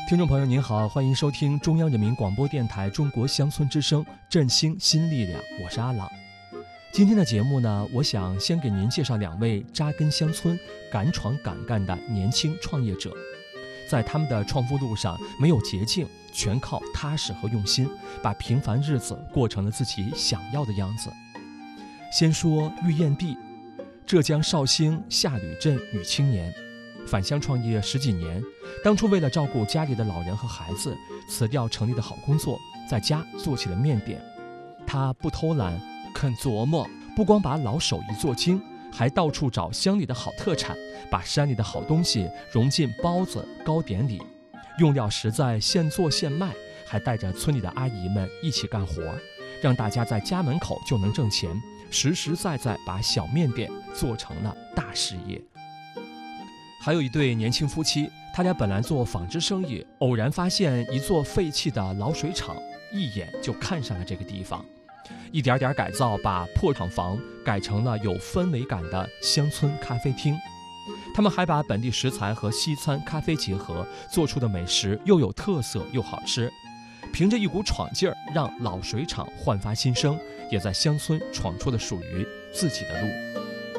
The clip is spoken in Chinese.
听众朋友您好，欢迎收听中央人民广播电台中国乡村之声，振兴新力量，我是阿朗。今天的节目呢，我想先给您介绍2位扎根乡村、敢闯敢干的年轻创业者。在他们的创富路上，没有捷径，全靠踏实和用心，把平凡日子过成了自己想要的样子。先说玉燕碧，浙江绍兴下吕镇女青年，返乡创业10几年，当初为了照顾家里的老人和孩子，辞掉城里的好工作，在家做起了面点。她不偷懒，肯琢磨，不光把老手艺做精，还到处找乡里的好特产，把山里的好东西融进包子、糕点里，用料实在，现做现卖，还带着村里的阿姨们一起干活，让大家在家门口就能挣钱，实实在在把小面点做成了大事业。还有一对年轻夫妻，他俩本来做纺织生意，偶然发现一座废弃的老水厂，一眼就看上了这个地方，一点点改造，把破厂房改成了有氛围感的乡村咖啡厅。他们还把本地食材和西餐咖啡结合，做出的美食又有特色又好吃。凭着一股闯劲儿，让老水厂焕发新生，也在乡村闯出了属于自己的路。